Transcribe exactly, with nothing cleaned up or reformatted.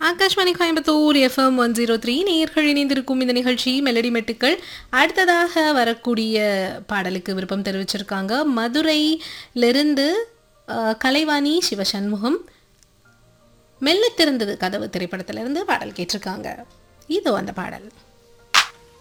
Akashvani Coimbatore FM one zero three நேயர்கள் இணைந்திருக்கும் இந்த நிகழ்ச்சி மெலடி மெட்டுக்கள். அடுத்ததாக வரக்கூடிய பாடலுக்கு விருப்பம் தெரிவிச்சிருக்காங்க மதுரையிலிருந்து கலைவாணி சிவசண்முகம். மெல்ல திறந்தது கதவு திரைப்படத்திலிருந்து பாடல் கேட்டிருக்காங்க. இதோ அந்த பாடல்.